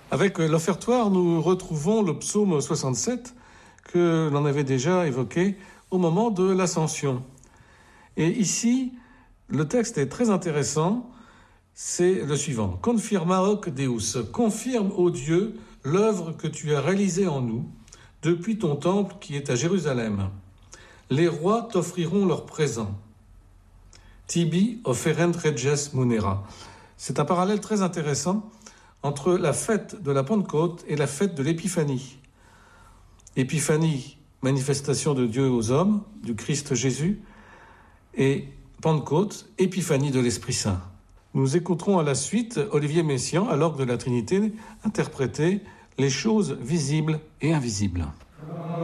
Avec l'offertoire, nous retrouvons le psaume 67 que l'on avait déjà évoqué au moment de l'Ascension. Et ici, le texte est très intéressant, c'est le suivant. « Confirma hoc Deus » confirme, ô Dieu, l'œuvre que tu as réalisée en nous, depuis ton temple qui est à Jérusalem. Les rois t'offriront leurs présents. Tibi offerent reges munera. C'est un parallèle très intéressant entre la fête de la Pentecôte et la fête de l'Épiphanie. Épiphanie, manifestation de Dieu aux hommes, du Christ Jésus, et Pentecôte, épiphanie de l'Esprit Saint. Nous écouterons à la suite Olivier Messiaen, à l'orgue de la Trinité, interpréter les choses visibles et invisibles.